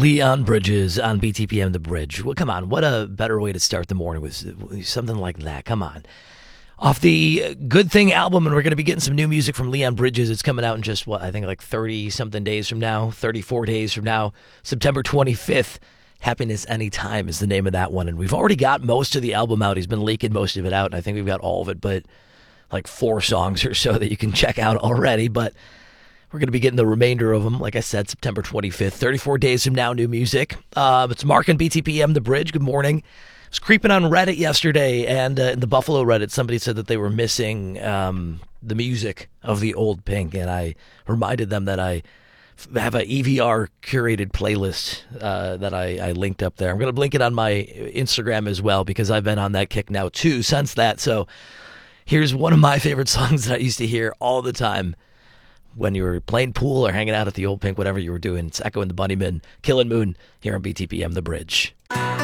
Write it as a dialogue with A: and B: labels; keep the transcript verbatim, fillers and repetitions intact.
A: Leon Bridges on B T P M The Bridge. Well, come on, what a better way to start the morning with something like that. Come on. Off the Good Thing album, and we're going to be getting some new music from Leon Bridges. It's coming out in just, what, I think like thirty-something days from now, thirty-four days from now, September twenty-fifth. Happiness Anytime is the name of that one, and we've already got most of the album out. He's been leaking most of it out, and I think we've got all of it, but like four songs or so that you can check out already, but we're going to be getting the remainder of them, like I said, September twenty-fifth, thirty-four days from now, new music. Uh, it's Mark and B T P M The Bridge. Good morning. I was creeping on Reddit yesterday, and uh, in the Buffalo Reddit, somebody said that they were missing um, the music of the old Pink, and I reminded them that I have an E V R curated playlist uh, that I, I linked up there. I'm going to link it on my Instagram as well, because I've been on that kick now, too, since that. So here's one of my favorite songs that I used to hear all the time when you were playing pool or hanging out at the old Pink, whatever you were doing. It's Echo and the Bunnymen, Killin' Moon, here on B T P M The Bridge.